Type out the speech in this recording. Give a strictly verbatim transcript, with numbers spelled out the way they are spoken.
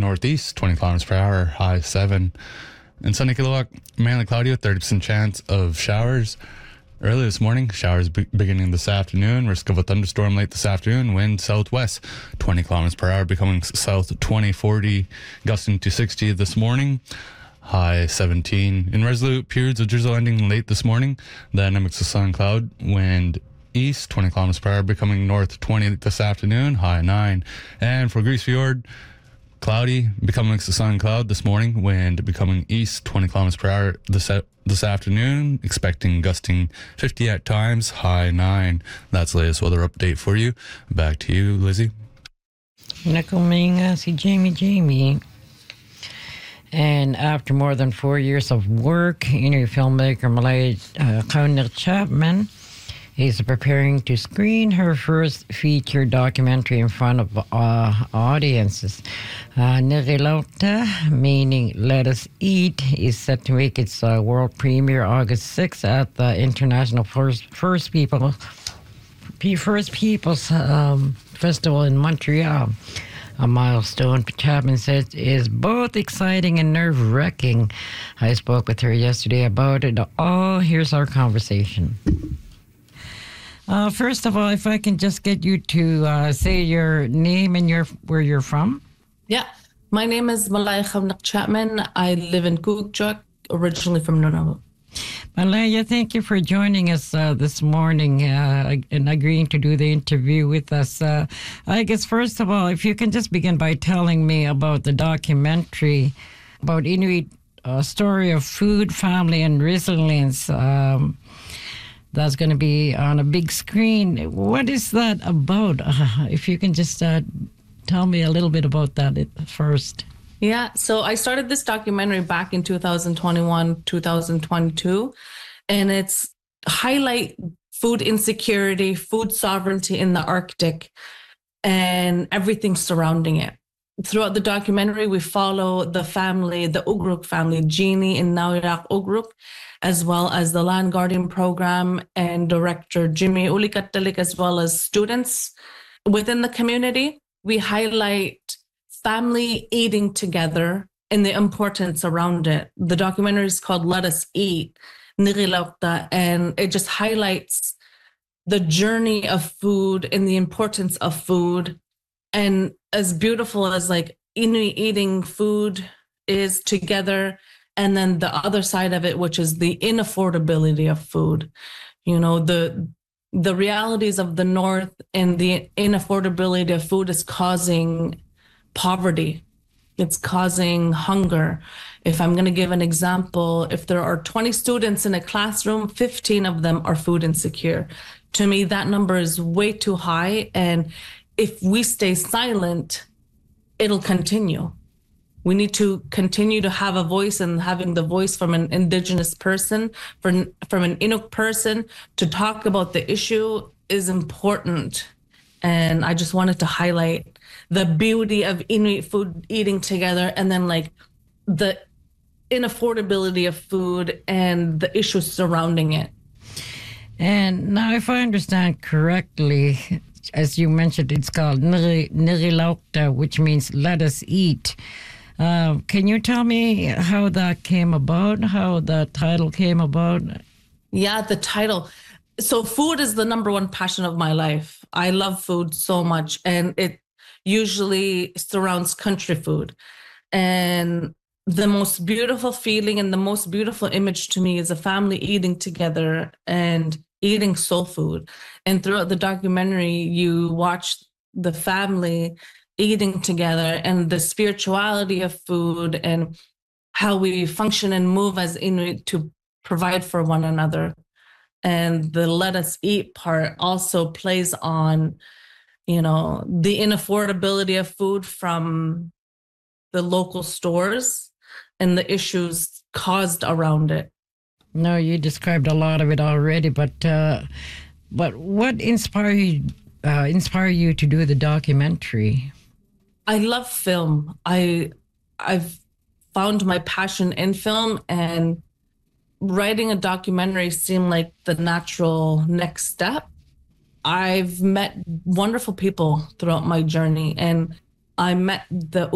northeast, twenty kilometers per hour, high seven. In sunny Kilowog, mainly cloudy with thirty percent chance of showers. Early this morning, showers be- beginning this afternoon. Risk of a thunderstorm late this afternoon. Wind southwest, twenty kilometers per hour, becoming south twenty, forty, gusting to sixty this morning. High seventeen. In Resolute, periods of drizzle ending late this morning. Then a mix of sun and cloud. Wind east, twenty kilometers per hour, becoming north twenty this afternoon. High nine. And for Grise Fjord, cloudy, becoming a mix of sun and cloud this morning. Wind becoming east, twenty kilometers per hour this this afternoon. Expecting gusting fifty at times. High nine. That's the latest weather update for you. Back to you, Lizzie. Nakuminga si Jamie Jamie. And after more than four years of work, Inuit filmmaker Malay uh, Kauner Chapman is preparing to screen her first feature documentary in front of uh, audiences. Uh, Nirilauta, meaning Let Us Eat, is set to make its uh, world premiere August sixth at the International First First People First Peoples um, Festival in Montreal. A milestone, Chapman says, is both exciting and nerve-wracking. I spoke with her yesterday about it all. Here's our conversation. Uh, first of all, if I can just get you to uh, say your name and your where you're from. Yeah, my name is Malay Kauner Chapman. I live in Kukjuk, originally from Nunavut. Malaya, thank you for joining us uh, this morning uh, and agreeing to do the interview with us. Uh, I guess, first of all, if you can just begin by telling me about the documentary about Inuit uh, story of food, family, and resilience. Um, that's going to be on a big screen. What is that about? Uh, if you can just uh, tell me a little bit about that first. Yeah, so I started this documentary back in two thousand twenty-one, two thousand twenty-two, and it's highlight food insecurity, food sovereignty in the Arctic, and everything surrounding it. Throughout the documentary, we follow the family, the Ugruk family, Jeannie and Nauirak Ugruk, as well as the Land Guardian Program and director Jimmy Ulikatalik, as well as students within the community. We highlight family eating together and the importance around it. The documentary is called Let Us Eat, Nirilauta, and it just highlights the journey of food and the importance of food. And as beautiful as like Inuit eating food is together, and then the other side of it, which is the inaffordability of food, you know, the the realities of the North and the inaffordability of food is causing poverty. It's causing hunger. If I'm going to give an example, if there are twenty students in a classroom, fifteen of them are food insecure. To me, that number is way too high. And if we stay silent, it'll continue. We need to continue to have a voice, and having the voice from an Indigenous person, from, from an Inuk person to talk about the issue is important. And I just wanted to highlight the beauty of Inuit food eating together, and then like the inaffordability of food and the issues surrounding it. And now, if I understand correctly, as you mentioned, it's called Nirilauta, which means let us eat. Uh, can you tell me how that came about, how the title came about? Yeah, the title. So food is the number one passion of my life. I love food so much, and it usually surrounds country food. And the most beautiful feeling and the most beautiful image to me is a family eating together and eating soul food. And throughout the documentary, you watch the family eating together and the spirituality of food and how we function and move as Inuit to provide for one another. And the let us eat part also plays on, you know, the inaffordability of food from the local stores and the issues caused around it. No, you described a lot of it already, but uh, but what inspired you, uh, inspired you to do the documentary? I love film. I I've found my passion in film, and writing a documentary seemed like the natural next step. I've met wonderful people throughout my journey, and I met the